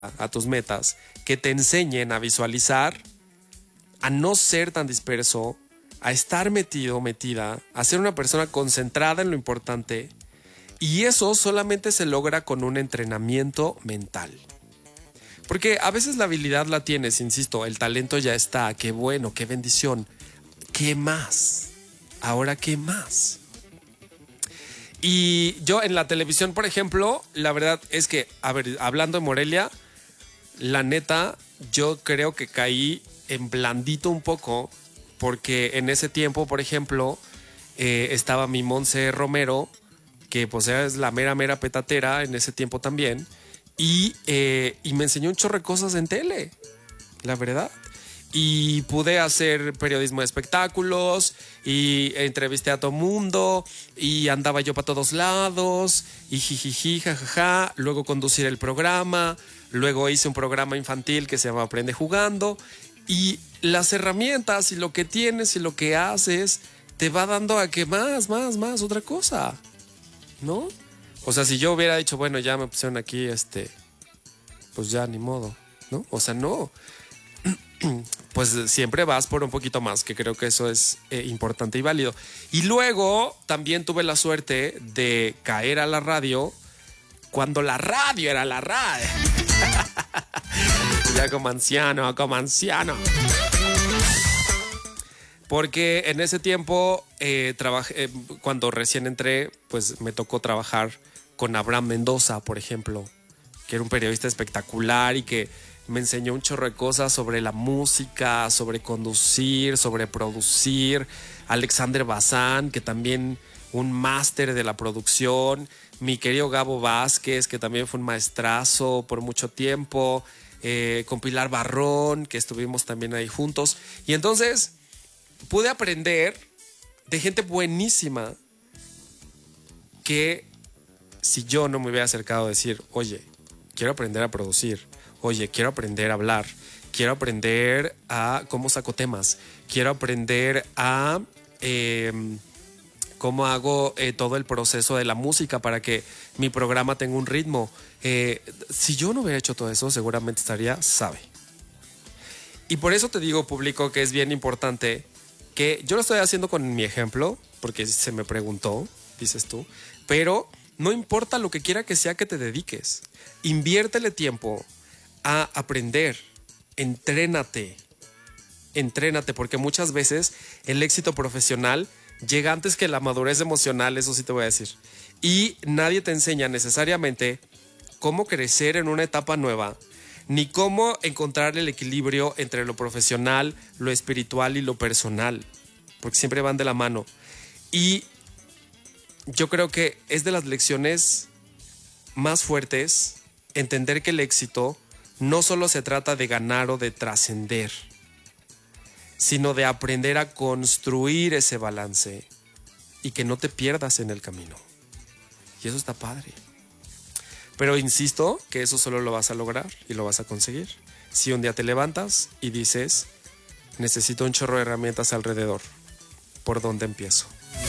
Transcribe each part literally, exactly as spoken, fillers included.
a tus metas, que te enseñen a visualizar, a no ser tan disperso, a estar metido, metida, a ser una persona concentrada en lo importante. Y eso solamente se logra con un entrenamiento mental. Porque a veces la habilidad la tienes, insisto, el talento ya está, qué bueno, qué bendición. ¿Qué más? Ahora, ¿qué más? Y yo en la televisión, por ejemplo, la verdad es que, a ver, hablando de Morelia, la neta, yo creo que caí en blandito un poco, porque en ese tiempo, por ejemplo, eh, estaba mi Monse Romero, que pues es la mera, mera petatera en ese tiempo también, y, eh, y me enseñó un chorro de cosas en tele, la verdad. Y pude hacer periodismo de espectáculos y entrevisté a todo mundo y andaba yo para todos lados y jijiji, jajaja. Luego conducir el programa, luego hice un programa infantil que se llama Aprende Jugando, y las herramientas y lo que tienes y lo que haces te va dando a que más, más, más otra cosa, ¿no? O sea, si yo hubiera dicho, bueno, ya me pusieron aquí, este, pues ya ni modo, ¿no? O sea, no. Pues siempre vas por un poquito más, que creo que eso es eh, importante y válido. Y luego también tuve la suerte de caer a la radio cuando la radio era la radio. Ya como anciano, como anciano. Porque en ese tiempo, eh, trabajé, eh, cuando recién entré, pues me tocó trabajar con Abraham Mendoza, por ejemplo, que era un periodista espectacular y que me enseñó un chorro de cosas sobre la música, sobre conducir, sobre producir. Alexander Bazán, que también un máster de la producción. Mi querido Gabo Vázquez, que también fue un maestrazo por mucho tiempo. Eh, con Pilar Barrón, que estuvimos también ahí juntos. Y entonces pude aprender de gente buenísima que si yo no me hubiera acercado a decir, oye, quiero aprender a producir, oye, quiero aprender a hablar, quiero aprender a cómo saco temas, quiero aprender a eh, cómo hago eh, todo el proceso de la música para que mi programa tenga un ritmo. Eh, si yo no hubiera hecho todo eso, seguramente estaría, sabe. Y por eso te digo, público, que es bien importante que yo lo estoy haciendo con mi ejemplo, porque se me preguntó, dices tú, pero no importa lo que quiera que sea que te dediques, inviértele tiempo a aprender, entrénate, entrénate, porque muchas veces el éxito profesional llega antes que la madurez emocional, eso sí te voy a decir. Y nadie te enseña necesariamente cómo crecer en una etapa nueva, ni cómo encontrar el equilibrio entre lo profesional, lo espiritual y lo personal, porque siempre van de la mano. Y yo creo que es de las lecciones más fuertes entender que el éxito no solo se trata de ganar o de trascender, sino de aprender a construir ese balance y que no te pierdas en el camino. Y eso está padre. Pero insisto que eso solo lo vas a lograr y lo vas a conseguir si un día te levantas y dices, necesito un chorro de herramientas alrededor. ¿Por dónde empiezo?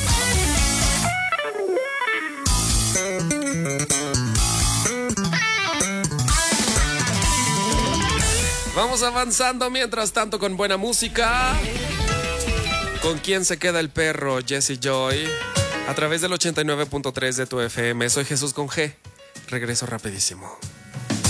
Vamos avanzando mientras tanto con buena música. ¿Con quién se queda el perro? Jesse Joy. A través del ochenta y nueve punto tres de tu F M. Soy Jesús con G. Regreso rapidísimo.